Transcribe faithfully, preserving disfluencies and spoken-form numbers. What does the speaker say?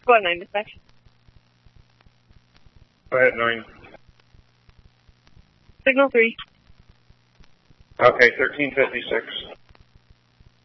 Go ahead, nine dispatch. Go ahead, nine. Signal three. Okay, thirteen fifty-six.